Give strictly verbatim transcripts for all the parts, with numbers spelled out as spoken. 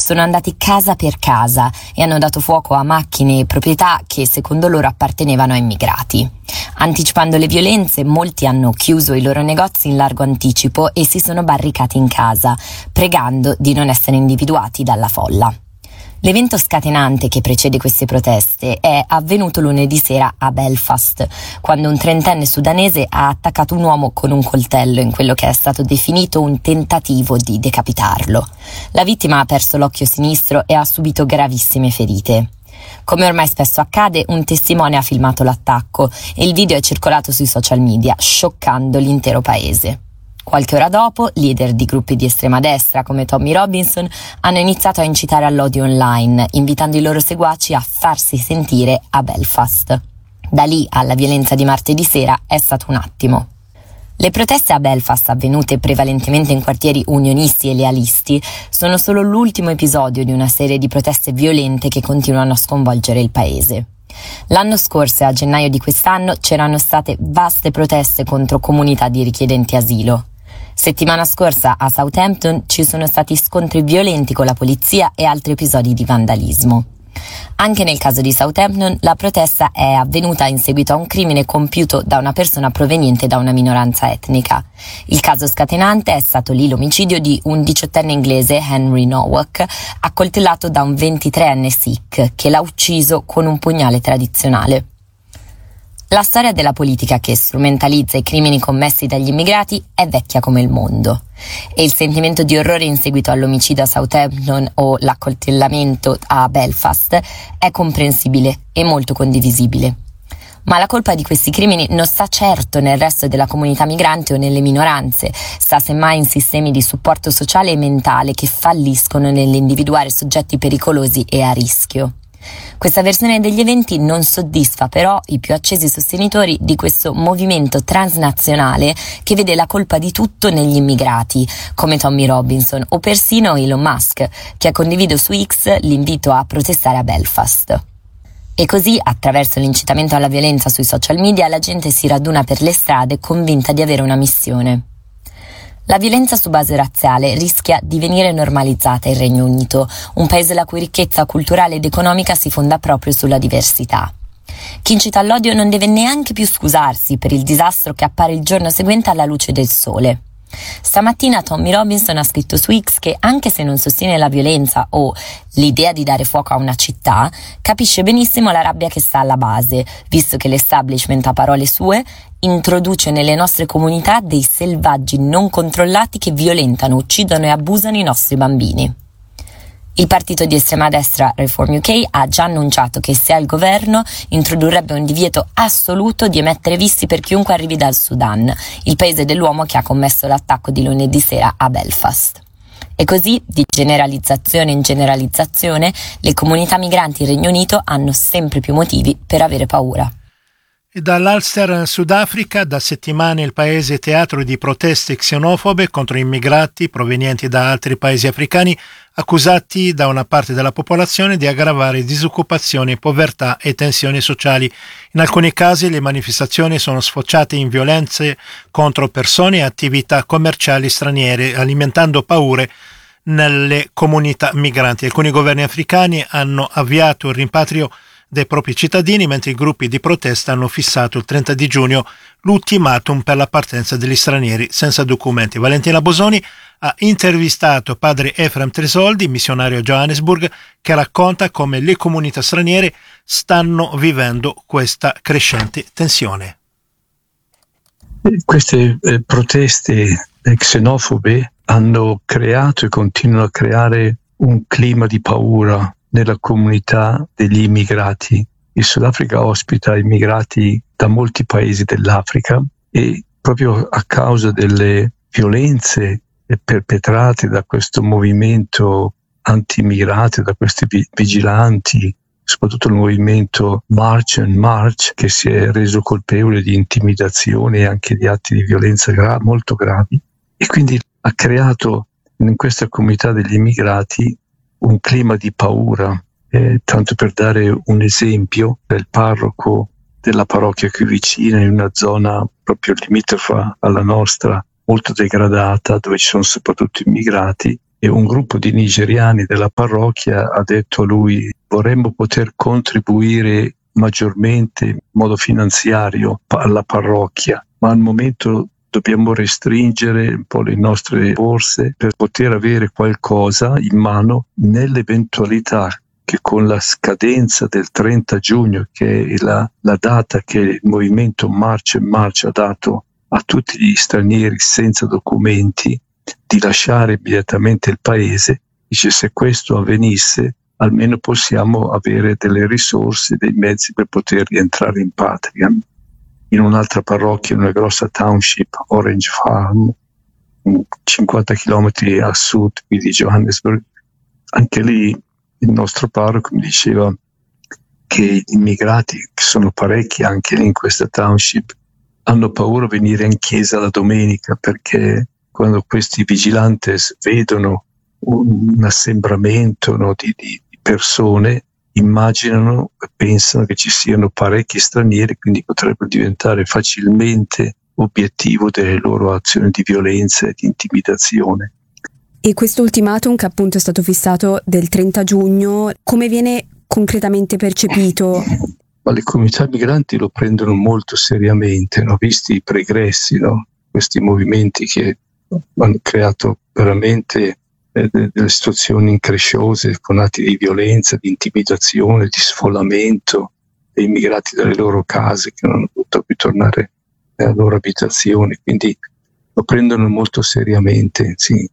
sono andati casa per casa e hanno dato fuoco a macchine e proprietà che secondo loro appartenevano a immigrati. Anticipando le violenze, molti hanno chiuso i loro negozi in largo anticipo e si sono barricati in casa, pregando di non essere individuati dalla folla. L'evento scatenante che precede queste proteste è avvenuto lunedì sera a Belfast, quando un trentenne sudanese ha attaccato un uomo con un coltello in quello che è stato definito un tentativo di decapitarlo. La vittima ha perso l'occhio sinistro e ha subito gravissime ferite. Come ormai spesso accade, un testimone ha filmato l'attacco e il video è circolato sui social media, scioccando l'intero paese. Qualche ora dopo, leader di gruppi di estrema destra come Tommy Robinson hanno iniziato a incitare all'odio online, invitando i loro seguaci a farsi sentire a Belfast. Da lì alla violenza di martedì sera è stato un attimo. Le proteste a Belfast, avvenute prevalentemente in quartieri unionisti e lealisti, sono solo l'ultimo episodio di una serie di proteste violente che continuano a sconvolgere il paese. L'anno scorso e a gennaio di quest'anno c'erano state vaste proteste contro comunità di richiedenti asilo. Settimana scorsa a Southampton ci sono stati scontri violenti con la polizia e altri episodi di vandalismo. Anche nel caso di Southampton la protesta è avvenuta in seguito a un crimine compiuto da una persona proveniente da una minoranza etnica. Il caso scatenante è stato lì l'omicidio di un diciottenne inglese, Henry Nowak, accoltellato da un ventitreenne Sikh che l'ha ucciso con un pugnale tradizionale. La storia della politica che strumentalizza i crimini commessi dagli immigrati è vecchia come il mondo e il sentimento di orrore in seguito all'omicidio a Southampton o l'accoltellamento a Belfast è comprensibile e molto condivisibile. Ma la colpa di questi crimini non sta certo nel resto della comunità migrante o nelle minoranze, sta semmai in sistemi di supporto sociale e mentale che falliscono nell'individuare soggetti pericolosi e a rischio. Questa versione degli eventi non soddisfa però i più accesi sostenitori di questo movimento transnazionale che vede la colpa di tutto negli immigrati, come Tommy Robinson o persino Elon Musk, che ha condiviso su X l'invito a protestare a Belfast. E così, attraverso l'incitamento alla violenza sui social media, la gente si raduna per le strade convinta di avere una missione. La violenza su base razziale rischia di venire normalizzata in Regno Unito, un paese la cui ricchezza culturale ed economica si fonda proprio sulla diversità. Chi incita all'odio non deve neanche più scusarsi per il disastro che appare il giorno seguente alla luce del sole. Stamattina Tommy Robinson ha scritto su X che anche se non sostiene la violenza o l'idea di dare fuoco a una città, capisce benissimo la rabbia che sta alla base, visto che l'establishment, a parole sue, introduce nelle nostre comunità dei selvaggi non controllati che violentano, uccidono e abusano i nostri bambini. Il partito di estrema destra Reform U K ha già annunciato che se al governo introdurrebbe un divieto assoluto di emettere visti per chiunque arrivi dal Sudan, il paese dell'uomo che ha commesso l'attacco di lunedì sera a Belfast. E così, di generalizzazione in generalizzazione, le comunità migranti in Regno Unito hanno sempre più motivi per avere paura. E dall'Ulster, Sudafrica, da settimane il paese è teatro di proteste xenofobe contro immigrati provenienti da altri paesi africani, accusati da una parte della popolazione di aggravare disoccupazione, povertà e tensioni sociali. In alcuni casi le manifestazioni sono sfociate in violenze contro persone e attività commerciali straniere, alimentando paure nelle comunità migranti. Alcuni governi africani hanno avviato il rimpatrio dei propri cittadini, mentre i gruppi di protesta hanno fissato il trenta di giugno l'ultimatum per la partenza degli stranieri senza documenti. Valentina Bosoni ha intervistato padre Efrem Tresoldi, missionario a Johannesburg, che racconta come le comunità straniere stanno vivendo questa crescente tensione. Queste eh, proteste xenofobe hanno creato e continuano a creare un clima di paura nella comunità degli immigrati. Il Sudafrica ospita immigrati da molti paesi dell'Africa e proprio a causa delle violenze perpetrate da questo movimento anti-immigrati, da questi vigilanti, soprattutto il movimento March and March, che si è reso colpevole di intimidazione e anche di atti di violenza gra- molto gravi, e quindi ha creato in questa comunità degli immigrati un clima di paura. Eh, tanto per dare un esempio, il parroco della parrocchia qui vicina, in una zona proprio limitrofa alla nostra, molto degradata, dove ci sono soprattutto immigrati, e un gruppo di nigeriani della parrocchia ha detto a lui: vorremmo poter contribuire maggiormente in modo finanziario alla parrocchia, ma al momento dobbiamo restringere un po' le nostre borse per poter avere qualcosa in mano nell'eventualità che con la scadenza del trenta giugno, che è la, la data che il movimento March and March ha dato a tutti gli stranieri senza documenti, di lasciare immediatamente il paese. Dice: se questo avvenisse, almeno possiamo avere delle risorse, dei mezzi per poter rientrare in patria. In un'altra parrocchia, in una grossa township, Orange Farm, cinquanta chilometri a sud qui di Johannesburg, anche lì il nostro parroco mi diceva che gli immigrati, che sono parecchi anche lì in questa township, hanno paura di venire in chiesa la domenica, perché quando questi vigilantes vedono un assembramento, no, di, di persone, immaginano e pensano che ci siano parecchi stranieri, quindi potrebbero diventare facilmente obiettivo delle loro azioni di violenza e di intimidazione. E questo ultimatum, che appunto è stato fissato del trenta giugno, come viene concretamente percepito? Ma le comunità migranti lo prendono molto seriamente, no? Visti i pregressi, no? Questi movimenti che hanno creato veramente eh, delle situazioni incresciose, con atti di violenza, di intimidazione, di sfollamento dei immigrati dalle loro case, che non hanno potuto più tornare alle loro abitazioni, quindi lo prendono molto seriamente, sì.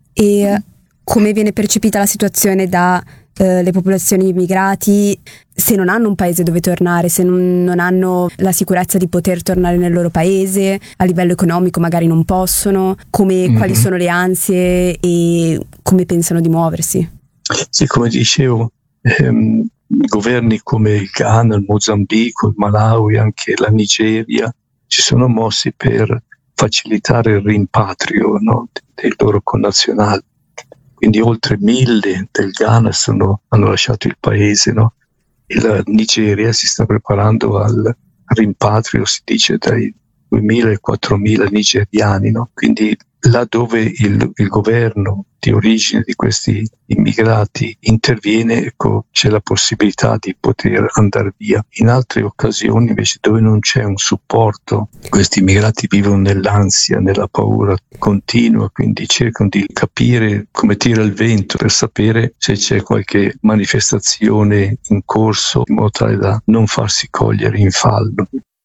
E come viene percepita la situazione da eh, le popolazioni immigrati, se non hanno un paese dove tornare, se non, non hanno la sicurezza di poter tornare nel loro paese, a livello economico magari non possono, come, mm-hmm. quali sono le ansie e come pensano di muoversi? Sì, come dicevo, ehm, governi come il Ghana, il Mozambico, il Malawi, anche la Nigeria si sono mossi per facilitare il rimpatrio, no, dei loro connazionali. Quindi oltre mille del Ghana sono, hanno lasciato il paese, no? E la Nigeria si sta preparando al rimpatrio, si dice, dai duemila ai quattromila nigeriani, no? Quindi là dove il, il governo di origine di questi immigrati interviene, ecco, c'è la possibilità di poter andare via. In altre occasioni invece, dove non c'è un supporto, questi immigrati vivono nell'ansia, nella paura continua, quindi cercano di capire come tira il vento per sapere se c'è qualche manifestazione in corso, in modo tale da non farsi cogliere in fallo.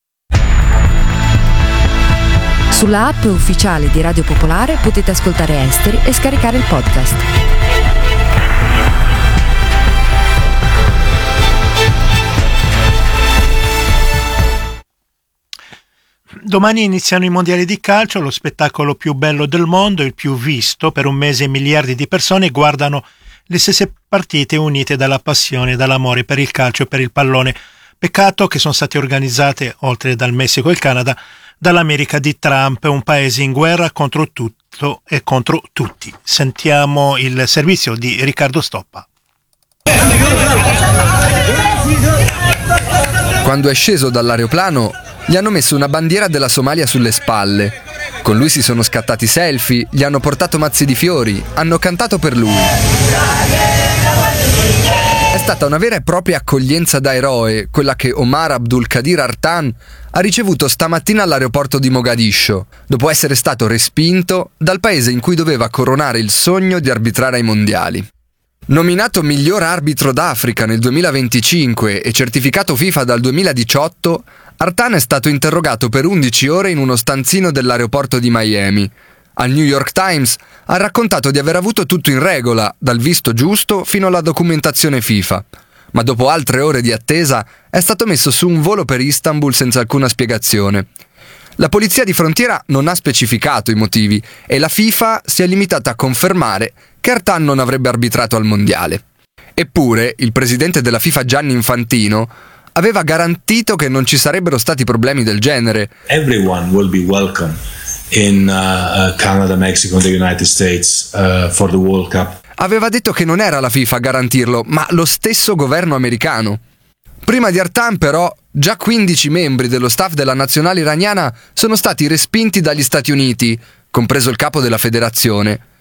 Sulla app ufficiale di Radio Popolare potete ascoltare Esteri e scaricare il podcast. Domani iniziano i mondiali di calcio, lo spettacolo più bello del mondo, il più visto. Per un mese miliardi di persone guardano le stesse partite unite dalla passione e dall'amore per il calcio e per il pallone. Peccato che sono state organizzate, oltre dal Messico e il Canada, dall'America di Trump, un paese in guerra contro tutto e contro tutti. Sentiamo il servizio di Riccardo Stoppa. Quando è sceso dall'aeroplano gli hanno messo una bandiera della Somalia sulle spalle. Con lui si sono scattati selfie, gli hanno portato mazzi di fiori, hanno cantato per lui. È stata una vera e propria accoglienza da eroe, quella che Omar Abdul Qadir Artan ha ricevuto stamattina all'aeroporto di Mogadiscio, dopo essere stato respinto dal paese in cui doveva coronare il sogno di arbitrare ai mondiali. Nominato miglior arbitro d'Africa nel duemilaventicinque e certificato FIFA dal duemiladiciotto, Artan è stato interrogato per undici ore in uno stanzino dell'aeroporto di Miami. Al New York Times ha raccontato di aver avuto tutto in regola, dal visto giusto fino alla documentazione FIFA. Ma dopo altre ore di attesa è stato messo su un volo per Istanbul senza alcuna spiegazione. La polizia di frontiera non ha specificato i motivi e la FIFA si è limitata a confermare che Artan non avrebbe arbitrato al mondiale. Eppure il presidente della FIFA Gianni Infantino aveva garantito che non ci sarebbero stati problemi del genere. Everyone will be welcome in uh, Canada, Mexico and the United States uh, for the World Cup. Aveva detto che non era la FIFA a garantirlo, ma lo stesso governo americano. Prima di Artan, però, già quindici membri dello staff della nazionale iraniana sono stati respinti dagli Stati Uniti, compreso il capo della federazione.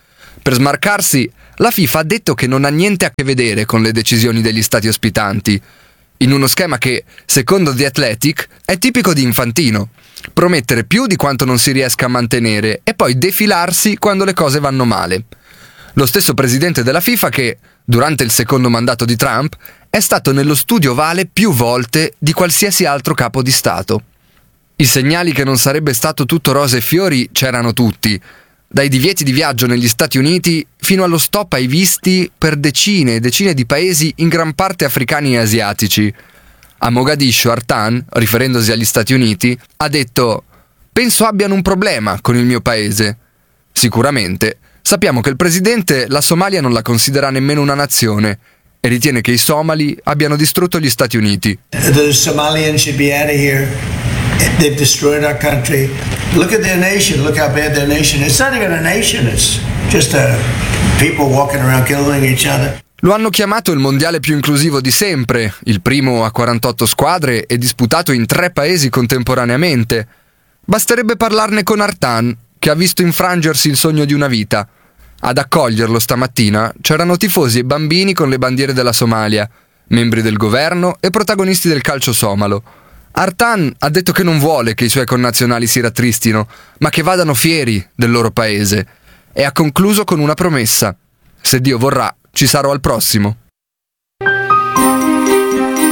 Per smarcarsi, la FIFA ha detto che non ha niente a che vedere con le decisioni degli stati ospitanti, in uno schema che, secondo The Athletic, è tipico di Infantino: promettere più di quanto non si riesca a mantenere e poi defilarsi quando le cose vanno male. Lo stesso presidente della FIFA che, durante il secondo mandato di Trump, è stato nello studio ovale più volte di qualsiasi altro capo di Stato. I segnali che non sarebbe stato tutto rose e fiori c'erano tutti, dai divieti di viaggio negli Stati Uniti fino allo stop ai visti per decine e decine di paesi in gran parte africani e asiatici. A Mogadiscio Artan, riferendosi agli Stati Uniti, ha detto: «Penso abbiano un problema con il mio paese». Sicuramente. Sappiamo che il presidente la Somalia non la considera nemmeno una nazione e ritiene che i somali abbiano distrutto gli Stati Uniti. The Somalians should be out of here. They've destroyed our country. Look at their nation. Look how bad their nation is. It's not even a nation. It's just a people walking around killing each other. Lo hanno chiamato il mondiale più inclusivo di sempre, il primo a quarantotto squadre e disputato in tre paesi contemporaneamente. Basterebbe parlarne con Artan, che ha visto infrangersi il sogno di una vita. Ad accoglierlo stamattina c'erano tifosi e bambini con le bandiere della Somalia, membri del governo e protagonisti del calcio somalo. Artan ha detto che non vuole che i suoi connazionali si rattristino, ma che vadano fieri del loro paese, e ha concluso con una promessa: se Dio vorrà, ci sarò al prossimo.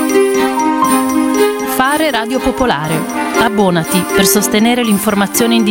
Fare Radio Popolare. Abbonati per sostenere l'informazione indipendente.